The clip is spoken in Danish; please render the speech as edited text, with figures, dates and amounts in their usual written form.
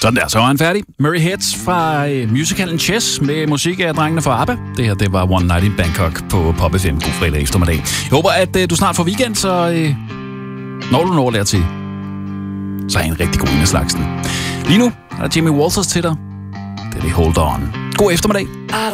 Sådan der, så var han færdig. Murray Heads fra musicalen Chess med musik af drengene fra ABBA. Det her, det var One Night in Bangkok på Pop FM. God fredag eftermiddag. Jeg håber, at du snart får weekend, så når du når dertil, så er en rigtig god en af slagsen. Lige nu er der Jimmy Walters til dig. Det er det Hold On. God eftermiddag.